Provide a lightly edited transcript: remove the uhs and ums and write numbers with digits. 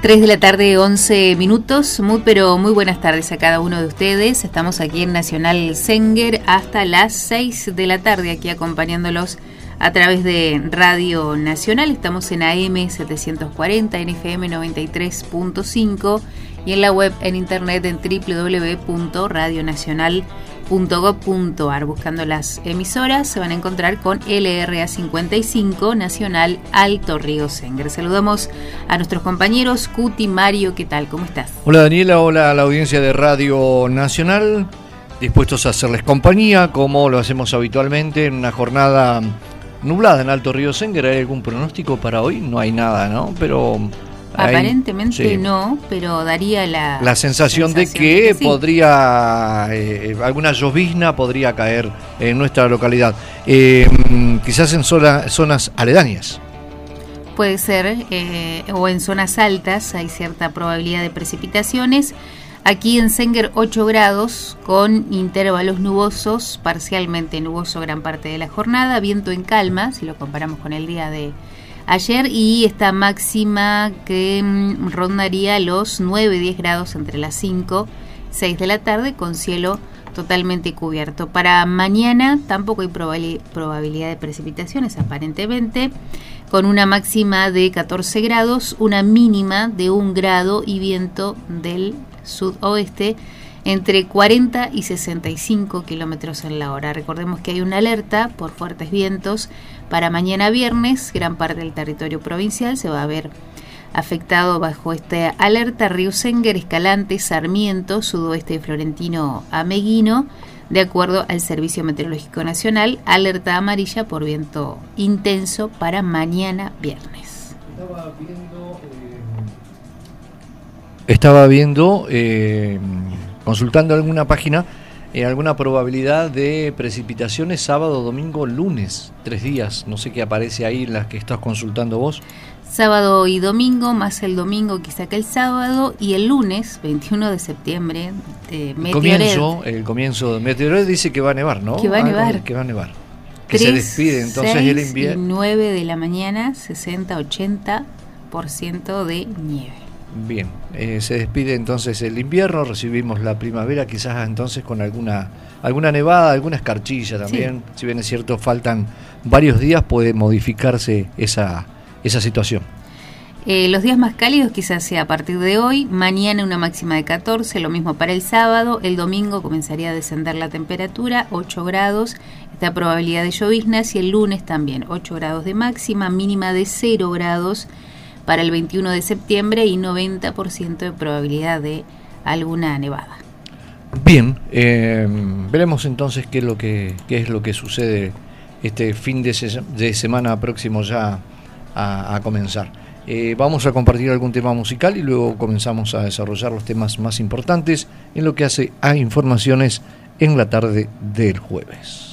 3 de la tarde, 11 minutos. Muy buenas tardes a cada uno de ustedes. Estamos aquí en Nacional Senguer hasta las 6 de la tarde, aquí acompañándolos a través de Radio Nacional. Estamos en AM 740, en FM 93.5 y en la web en internet en www.radionacional.gov.ar. Buscando las emisoras se van a encontrar con LRA 55 Nacional Alto Río Senguer. Saludamos a nuestros compañeros. Cuti, Mario, ¿qué tal? ¿Cómo estás? Hola Daniela, hola a la audiencia de Radio Nacional, dispuestos a hacerles compañía como lo hacemos habitualmente en una jornada nublada en Alto Río Senguer. ¿Hay algún pronóstico para hoy? No hay nada, ¿no? Pero aparentemente sí, no, pero daría la sensación de que sí, podría alguna llovizna podría caer en nuestra localidad, quizás en zonas aledañas. Puede ser, o en zonas altas hay cierta probabilidad de precipitaciones. Aquí en Senguer 8 grados con intervalos nubosos, parcialmente nuboso gran parte de la jornada, viento en calma, si lo comparamos con el día de ayer, y esta máxima que rondaría los 9-10 grados entre las 5 y 6 de la tarde con cielo totalmente cubierto. Para mañana tampoco hay probabilidad de precipitaciones aparentemente, con una máxima de 14 grados, una mínima de 1 grado y viento del sudoeste entre 40 y 65 kilómetros en la hora. Recordemos que hay una alerta por fuertes vientos para mañana viernes. Gran parte del territorio provincial se va a ver afectado bajo esta alerta: Río Senguer, Escalante, Sarmiento, sudoeste de Florentino a Meguino, de acuerdo al Servicio Meteorológico Nacional. Alerta amarilla por viento intenso para mañana viernes. Estaba viendo consultando alguna página, alguna probabilidad de precipitaciones sábado, domingo, lunes, 3 días. No sé qué aparece ahí en las que estás consultando vos. Sábado y domingo, más el domingo quizá que el sábado, y el lunes 21 de septiembre el comienzo de Meteoret dice que va a nevar, ¿no? Que va a nevar. Que va a nevar. Que 3, se despide entonces 6 el invierno. Y 9 de la mañana, 60-80% de nieve. Bien, se despide entonces el invierno, recibimos la primavera, quizás entonces con alguna nevada, alguna escarchilla también. Sí. Si bien es cierto, faltan varios días, puede modificarse esa situación. Los días más cálidos quizás sea a partir de hoy. Mañana una máxima de 14, lo mismo para el sábado. El domingo comenzaría a descender la temperatura, 8 grados, esta probabilidad de lloviznas, y el lunes también 8 grados de máxima, mínima de 0 grados para el 21 de septiembre y 90% de probabilidad de alguna nevada. Bien, veremos entonces qué es lo que sucede este fin de semana próximo ya a comenzar. Vamos a compartir algún tema musical y luego comenzamos a desarrollar los temas más importantes en lo que hace a informaciones en la tarde del jueves.